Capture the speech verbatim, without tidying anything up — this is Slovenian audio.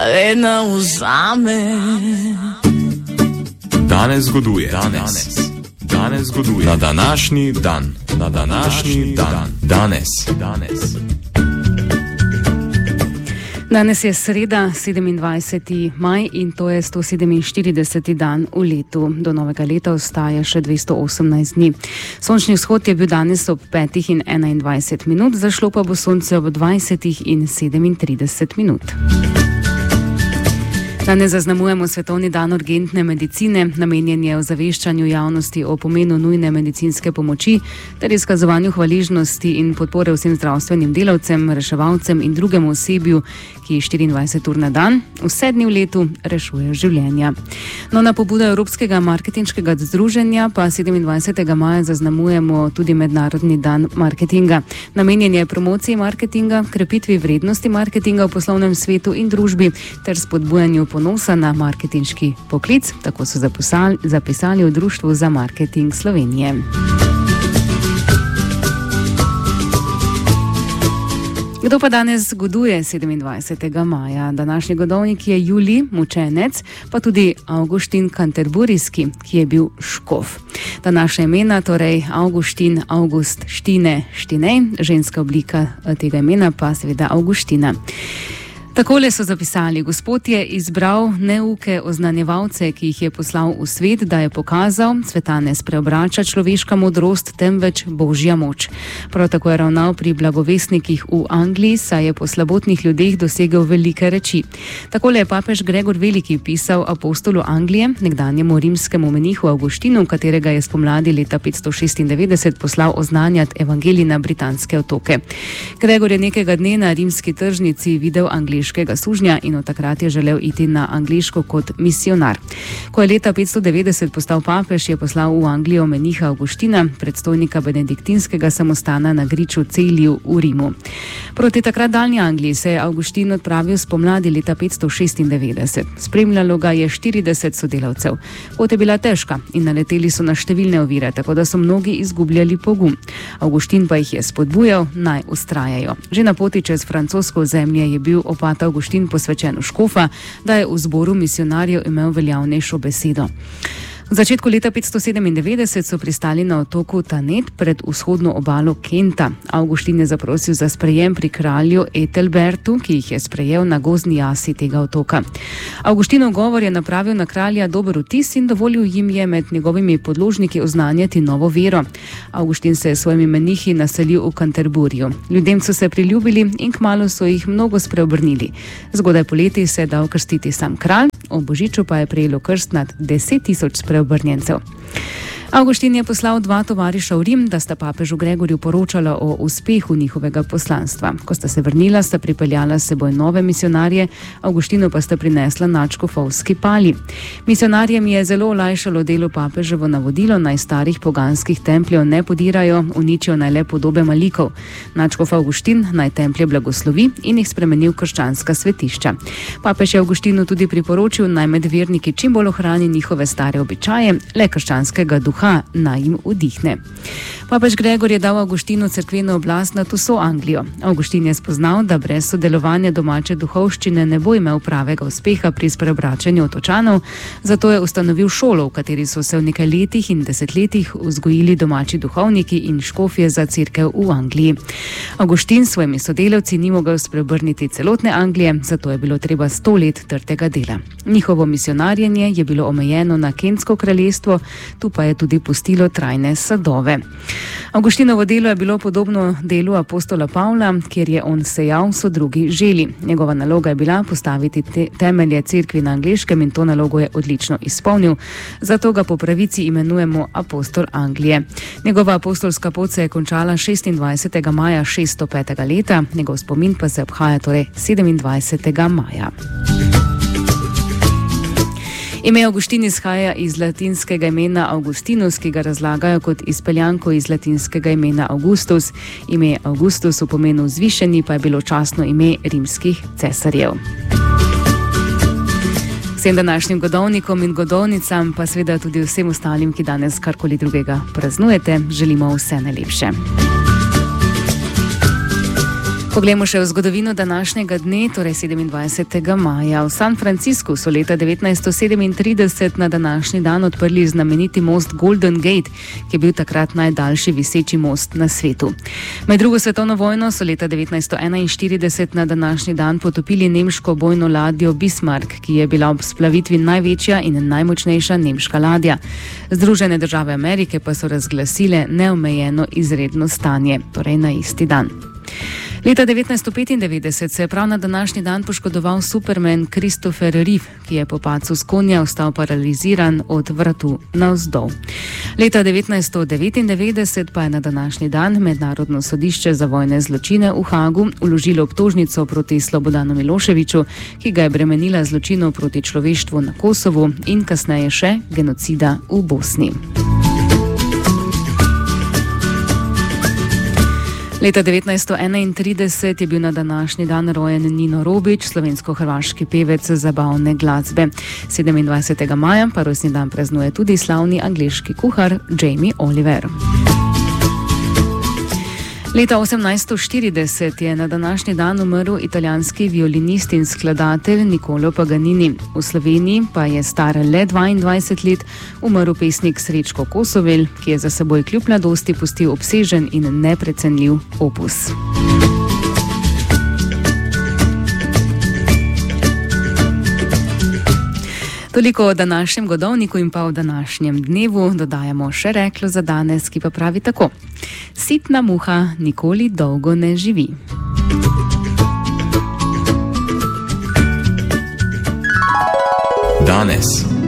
vedno vzame. Danes zgoduje. Danes. Danes zgoduje. Na današnji dan. Na današnji dan. Danes. Danes. Danes je sreda, sedemindvajseti maj in to je sto sedeminštirideseti dan v letu. Do novega leta ostaja še dvesto osemnajst dni. Sončni vzhod je bil danes ob petih in enaindvajset minut, zašlo pa bo sonce ob dvajsetih in sedemintrideset minut. Danes zaznamujemo Svetovni dan urgentne medicine, namenjen je ozaveščanju javnosti o pomenu nujne medicinske pomoči ter izkazovanju hvaležnosti in podpore vsem zdravstvenim delavcem, reševalcem in drugemu osebju, ki štiriindvajset ur na dan, vse dni v letu rešujejo življenja. No, na pobudo Evropskega marketinškega združenja pa sedemindvajsetega maja zaznamujemo tudi Mednarodni dan marketinga. Namenjen je promociji marketinga, krepitvi vrednosti marketinga v poslovnem svetu in družbi ter spodbujanju ponosa na marketinški poklic, tako so zapisali, zapisali v Društvu za marketing Slovenije. Kdo pa danes zgoduje sedemindvajsetega maja? Današnji godovnik je Julij Mučenec, pa tudi Avguštin Kanterburijski, ki je bil škof. Današnja imena, torej Avguštin, August, Štine, Štinej, ženska oblika tega imena pa seveda Avguština. Takole so zapisali: Gospod je izbral neuke oznanjevalce, ki jih je poslal v svet, da je pokazal, sveta ne spreobrača človeška modrost, temveč božja moč. Prav tako je ravnal pri blagovestnikih v Angliji, saj je po slabotnih ljudeh dosegel velike reči. Takole je papež Gregor Veliki pisal apostolu Anglije, nekdanjemu rimskemu menihu Avguštinu, katerega je spomladi leta petsto šestindevetdeset poslal oznanjati evangelij na britanske otoke. Gregor je nekega dne na rimski tržnici videl angleškega sužnja in od takrat je želel iti na angleško kot misionar. Ko je leta petsto devetdeset postal papež, je poslal v Anglijo meniha Avguština, predstojnika benediktinskega samostana na griču Celiju v Rimu. Proti takrat daljni Angliji se je Avguštin odpravil spomladi leta petsto šestindevetdeset. Spremljalo ga je štirideset sodelavcev. Pot je bila težka in naleteli so na številne ovire, tako da so mnogi izgubljali pogum. Avguštin pa jih je spodbujal, naj vztrajajo. Že na poti čez francosko ozemlje je bil opat Avguštin posvečen v škofa, da je v zboru misionarjev imel veljavnejšo besedo. V začetku leta petsto sedemindevetdeset so pristali na otoku Thanet pred vzhodno obalo Kenta. Avguštin je zaprosil za sprejem pri kralju Ethelbertu, ki jih je sprejel na gozdni jasi tega otoka. Avguštinov govor je napravil na kralja dober vtis in dovolil jim je med njegovimi podložniki oznanjati novo vero. Avguštin se je s svojimi menihi naselil v Canterburiju. Ljudem so se priljubili in kmalu so jih mnogo spreobrnili. Zgodaj poleti se je dal krstiti sam kralj, ob božiču pa je prejelo krst nad deset tisoč spreobrnjencev. Avguštin je poslal dva tovariša v Rim, da sta papežu Gregorju poročala o uspehu njihovega poslanstva. Ko sta se vrnila, sta pripeljala s seboj nove misionarje, Avguštinu pa sta prinesla nadškofovski pali. Misionarjem je zelo olajšalo delo papeževo navodilo, naj starih poganskih templjev ne podirajo, uničijo naj le podobe malikov. Nadškof Avguštin naj templje blagoslovi in jih spremeni v krščanska svetišča. Papež je Avguštinu tudi priporočil, naj med verniki čim bolj ohrani njihove stare običaje, le krščanskega duha naj jim vdihne. Papež Gregor je dal Avguštinu cerkveno oblast nad vso Anglijo. Avguštin je spoznal, da brez sodelovanja domače duhovščine ne bo imel pravega uspeha pri spreobračanju otočanov, zato je ustanovil šolo, v kateri so se v nekaj letih in desetletjih vzgojili domači duhovniki in škofje za cerkev v Angliji. Avguštin s svojimi sodelavci ni mogel spreobrniti celotne Anglije, zato je bilo treba sto let trdega dela. Njihovo misionarjenje je bilo omejeno na Kentsko kraljestvo, tu pa je tudi pustilo trajne sadove. Avguštinovo delo je bilo podobno delu apostola Pavla, kjer je on sejal, so drugi želi. Njegova naloga je bila postaviti te temelje cerkvi na angleškem in to nalogo je odlično izpolnil, zato ga po pravici imenujemo apostol Anglije. Njegova apostolska pot se je končala šestindvajsetega maja šeststo petega leta, njegov spomin pa se obhaja torej sedemindvajsetega maja. Ime Avguštin izhaja iz latinskega imena Augustinus, ki ga razlagajo kot izpeljanko iz latinskega imena Augustus. Ime Augustus v pomenu vzvišeni pa je bilo častno ime rimskih cesarjev. Vsem današnjim godovnikom in godovnicam, pa seveda tudi vsem ostalim, ki danes karkoli drugega praznujete, želimo vse najlepše. Poglejmo še v zgodovino današnjega dne, torej sedemindvajsetega maja. V San Franciscu so leta devetnajststo sedemintrideset na današnji dan odprli znameniti most Golden Gate, ki je bil takrat najdaljši viseči most na svetu. Med drugo svetovno vojno so leta devetnajststo enainštirideset na današnji dan potopili nemško bojno ladjo Bismarck, ki je bila ob splavitvi največja in najmočnejša nemška ladja. Združene države Amerike pa so razglasile neomejeno izredno stanje, torej na isti dan. Leta devetnajststo petindevetdeset se je prav na današnji dan poškodoval Superman Christopher Reeve, ki je po padcu s konja ostal paraliziran od vratu navzdol. Leta devetnajststo devetindevetdeset pa je na današnji dan Mednarodno sodišče za vojne zločine v Hagu vložilo obtožnico proti Slobodanu Miloševiću, ki ga je bremenila zločinov proti človeštvu na Kosovu in kasneje še genocida v Bosni. Leta devetnajststo enaintrideset je bil na današnji dan rojen Nino Robič, slovensko-hrvaški pevec zabavne glasbe. sedemindvajsetega maja pa rojstni dan praznuje tudi slavni angleški kuhar Jamie Oliver. Leta osemnajststo štirideset je na današnji dan umrl italijanski violinist in skladatelj Niccolo Paganini. V Sloveniji pa je star le dvaindvajset let umrl pesnik Srečko Kosovel, ki je za seboj kljub mladosti pustil obsežen in neprecenljiv opus. Toliko o današnjem godovniku in pa o današnjem dnevu. Dodajamo še reklo za danes, ki pa pravi tako: sitna muha nikoli dolgo ne živi. Danes.